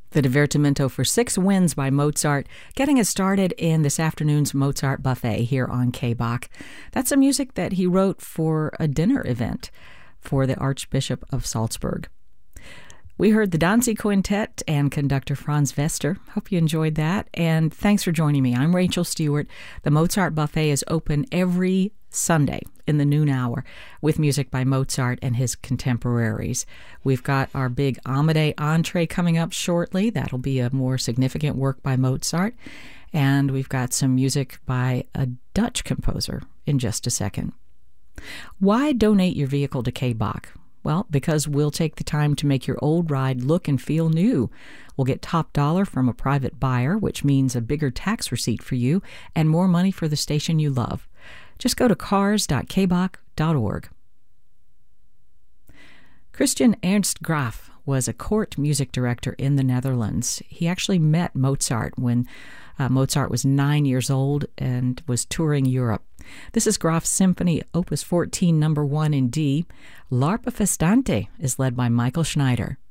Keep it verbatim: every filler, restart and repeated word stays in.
The Divertimento for Six Winds by Mozart, getting us started in this afternoon's Mozart Buffet here on K B O C. That's some music that he wrote for a dinner event for the Archbishop of Salzburg. We heard the Danzig Quintet and conductor Franz Wester. Hope you enjoyed that, and thanks for joining me. I'm Rachel Stewart. The Mozart Buffet is open every Sunday in the noon hour with music by Mozart and his contemporaries. We've got our big Amadei entree coming up shortly. That'll be a more significant work by Mozart. And we've got some music by a Dutch composer in just a second. Why donate your vehicle to K B O C? Well, because we'll take the time to make your old ride look and feel new. We'll get top dollar from a private buyer, which means a bigger tax receipt for you and more money for the station you love. Just go to cars dot k b o c dot org. Christian Ernst Graf was a court music director in the Netherlands. He actually met Mozart when uh, Mozart was nine years old and was touring Europe. This is Graf's Symphony, Opus fourteen, number one in D. L'Arpa Festante is led by Michael Schneider.